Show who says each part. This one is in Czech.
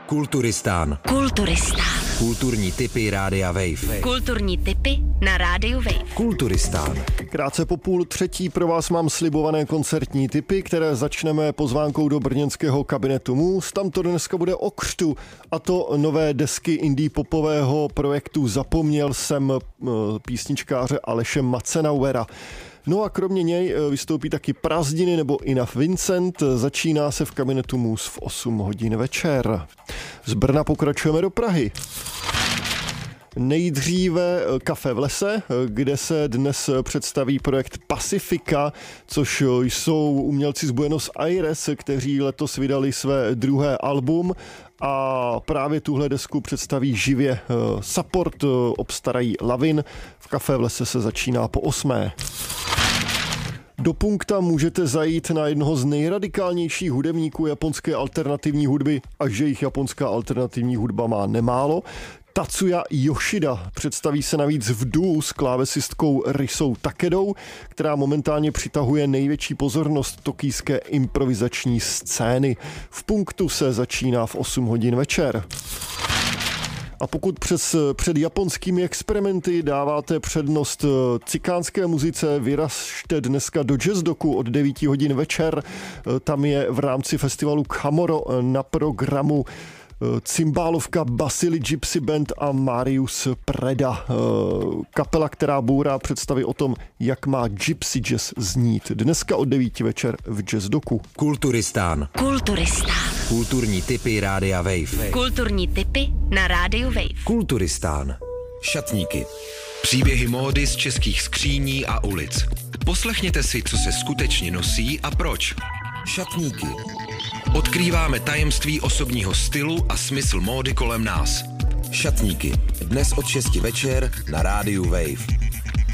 Speaker 1: Kulturistán. Kulturní tipy Rádia Wave.
Speaker 2: Kulturní tipy na Rádiu Wave.
Speaker 1: Kulturistán.
Speaker 3: Krátce po 2:30 pro vás mám slibované koncertní tipy, které začneme pozvánkou do brněnského kabinetu Mus. Tam to dneska bude o křtu, a to nové desky indie popového projektu Zapomněl jsem písničkáře Aleše Matzenauera. No a kromě něj vystoupí taky Prázdniny nebo Enough Vincent. Začíná se v kabinetu Mus v 8 hodin večer. Z Brna pokračujeme do Prahy. Nejdříve Kafe v lese, kde se dnes představí projekt Pacifica, což jsou umělci z Buenos Aires, kteří letos vydali své druhé album a právě tuhle desku představí živě. Support obstarají Lavin. V Kafe v lese se začíná po 8. Do Punkta můžete zajít na jednoho z nejradikálnějších hudebníků japonské alternativní hudby, a že jich japonská alternativní hudba má nemálo. Tatsuya Yoshida představí se navíc v duu s klávesistkou Risou Takedou, která momentálně přitahuje největší pozornost tokijské improvizační scény. V Punktu se začíná v 8 hodin večer. A pokud před japonskými experimenty dáváte přednost cikánské muzice, vyražte dneska do Jazz Doku od 9 hodin večer. Tam je v rámci festivalu Chamorro na programu cymbálovka Basili Gypsy Band a Marius Preda. Kapela, která bourá představy o tom, jak má gypsy jazz znít. Dneska od 9 večer v Jazz Doku.
Speaker 1: Kulturistán. Kulturní tipy Rádia Wave.
Speaker 2: Kulturní tipy na Rádiu Wave.
Speaker 1: Kulturistán. Šatníky. Příběhy módy z českých skříní a ulic. Poslechněte si, co se skutečně nosí a proč. Šatníky. Odkrýváme tajemství osobního stylu a smysl módy kolem nás. Šatníky. Dnes od 6 večer na Rádiu Wave.